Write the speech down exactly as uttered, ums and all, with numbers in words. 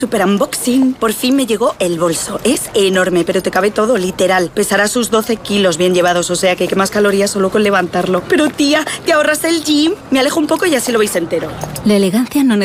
Super unboxing. Por fin me llegó el bolso. Es enorme, pero te cabe todo, literal. Pesará sus doce kilos bien llevados, o sea que quemas calorías solo con levantarlo. Pero tía, ¿te ahorras el gym? Me alejo un poco y así lo veis entero. La elegancia no